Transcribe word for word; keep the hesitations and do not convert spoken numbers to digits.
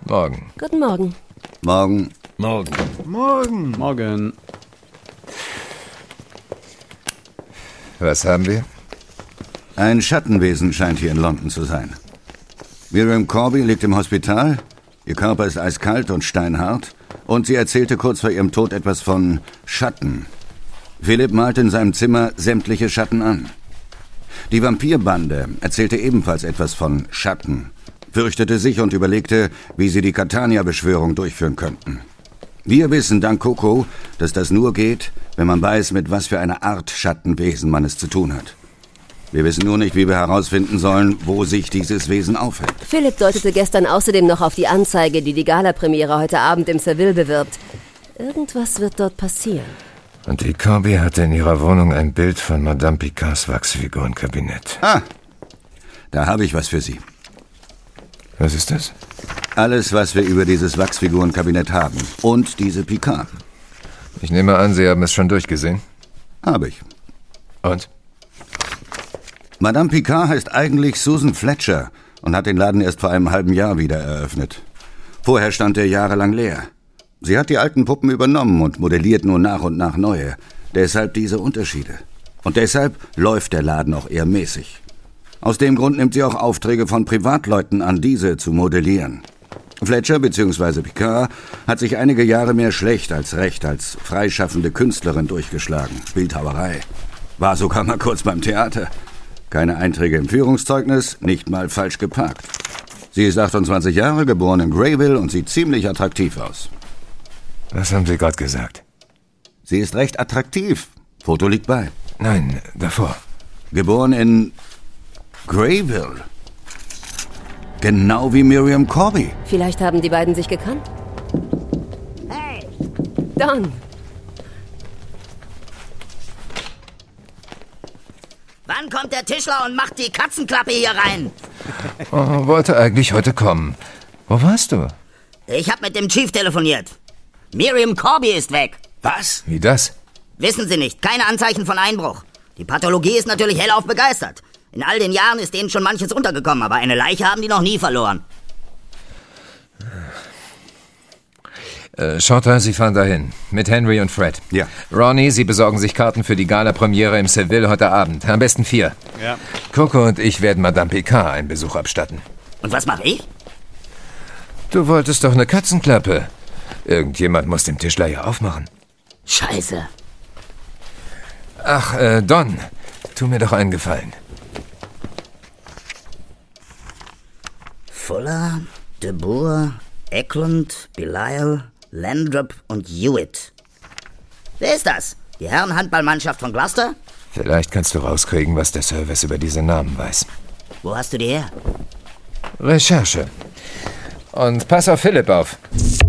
Morgen. Guten Morgen. Morgen. Morgen. Morgen. Morgen. Was haben wir? Ein Schattenwesen scheint hier in London zu sein. Miriam Corby liegt im Hospital. Ihr Körper ist eiskalt und steinhart. Und sie erzählte kurz vor ihrem Tod etwas von Schatten. Philipp malte in seinem Zimmer sämtliche Schatten an. Die Vampirbande erzählte ebenfalls etwas von Schatten, fürchtete sich und überlegte, wie sie die Catania-Beschwörung durchführen könnten. Wir wissen dank Coco, dass das nur geht, wenn man weiß, mit was für einer Art Schattenwesen man es zu tun hat. Wir wissen nur nicht, wie wir herausfinden sollen, wo sich dieses Wesen aufhält. Philipp deutete gestern außerdem noch auf die Anzeige, die die Gala-Premiere heute Abend im Seville bewirbt. Irgendwas wird dort passieren. Und die Corby hatte in ihrer Wohnung ein Bild von Madame Picards Wachsfigurenkabinett. Ah, da habe ich was für Sie. Was ist das? Alles, was wir über dieses Wachsfigurenkabinett haben. Und diese Picard. Ich nehme an, Sie haben es schon durchgesehen. Habe ich. Und? Madame Picard heißt eigentlich Susan Fletcher und hat den Laden erst vor einem halben Jahr wieder eröffnet. Vorher stand er jahrelang leer. Sie hat die alten Puppen übernommen und modelliert nur nach und nach neue. Deshalb diese Unterschiede. Und deshalb läuft der Laden auch eher mäßig. Aus dem Grund nimmt sie auch Aufträge von Privatleuten an, diese zu modellieren. Fletcher bzw. Picard hat sich einige Jahre mehr schlecht als recht als freischaffende Künstlerin durchgeschlagen. Bildhauerei. War sogar mal kurz beim Theater. Keine Einträge im Führungszeugnis, nicht mal falsch geparkt. Sie ist achtundzwanzig Jahre, geboren in Greyville und sieht ziemlich attraktiv aus. Was haben Sie gerade gesagt? Sie ist recht attraktiv. Foto liegt bei. Nein, davor. Geboren in Greyville. Genau wie Miriam Corby. Vielleicht haben die beiden sich gekannt? Hey! Don! Wann kommt der Tischler und macht die Katzenklappe hier rein? Oh, wollte eigentlich heute kommen. Wo warst du? Ich habe mit dem Chief telefoniert. Miriam Corby ist weg. Was? Wie das? Wissen Sie nicht, keine Anzeichen von Einbruch. Die Pathologie ist natürlich hellauf begeistert. In all den Jahren ist denen schon manches untergekommen, aber eine Leiche haben die noch nie verloren. Äh, Shorter, Sie fahren dahin. Mit Henry und Fred. Ja. Ronnie, Sie besorgen sich Karten für die Gala-Premiere im Seville heute Abend. Am besten vier. Ja. Coco und ich werden Madame Picard einen Besuch abstatten. Und was mache ich? Du wolltest doch eine Katzenklappe. Irgendjemand muss den Tischler ja aufmachen. Scheiße. Ach, äh, Don, tu mir doch einen Gefallen. Fuller, De Boer, Eklund, Belial, Landrup und Hewitt. Wer ist das? Die Herrenhandballmannschaft von Gloucester? Vielleicht kannst du rauskriegen, was der Service über diese Namen weiß. Wo hast du die her? Recherche. Und pass auf Philipp auf.